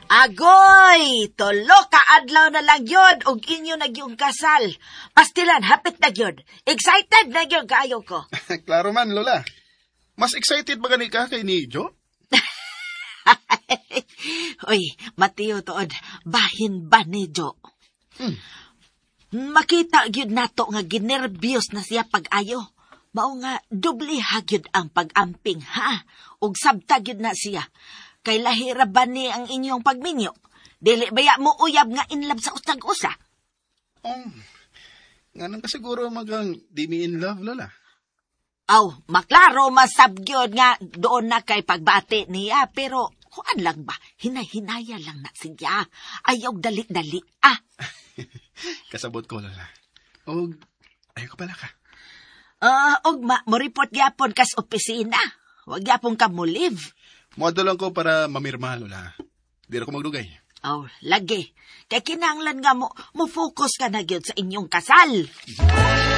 Agoy! Tulo ka adlaw na lang yun og inyo nagyong kasal. Pastilan, hapit na yun. Excited na yun kaayo ko. Klaro man, Lola. Mas excited ba gani ka kay ni Jo? Uy, Mateo Tood, bahin ba ni Jo? Makita gyud nato nga ginerbyos na siya pag-ayo. Mao nga doble hagyud ang pag-amping, ha? Ug sabta gyud na siya. Kay lahira ba ni ang inyong pagminyo? Dili baya mo uyab nga inlove sa usag-usa? Nga nang kasiguro magang di mi in love, Lola. Aw, maklaro masabyod nga doon na kay pagbati niya, pero kuan lang ba? Hinay-hinaya lang na siya. Ayaw dali-dali, Kasabot ko, Lola. Og, ayaw ka pala ka. Og mo report gyapon kas opisina. Wag gyapon ka mo leave. Muadto lang ko para mamirma, Lola. Di na ko magdugay. Aw, lagi. Kay kinahanglan nga mo focus ka na gyud sa inyong kasal.